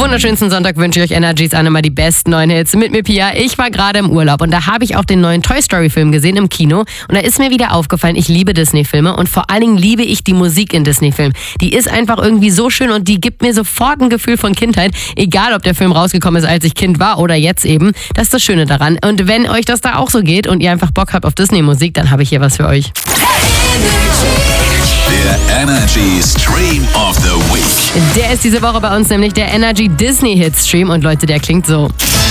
wunderschönsten Sonntag wünsche ich euch Energies an, immer die besten neuen Hits mit mir, Pia. Ich war gerade im Urlaub und da habe ich auch den neuen Toy Story Film gesehen im Kino und da ist mir wieder aufgefallen, ich liebe Disney-Filme und vor allen Dingen liebe ich die Musik in Disney-Filmen. Die ist einfach irgendwie so schön und die gibt mir sofort ein Gefühl von Kindheit, egal ob der Film rausgekommen ist, als ich Kind war oder jetzt eben. Das ist das Schöne daran. Und wenn euch das da auch so geht und ihr einfach Bock habt auf Disney-Musik, dann habe ich hier was für euch. Der Energy Stream of the Week. Der ist diese Woche bei uns nämlich der Energy Disney Hit Stream und Leute, der klingt so.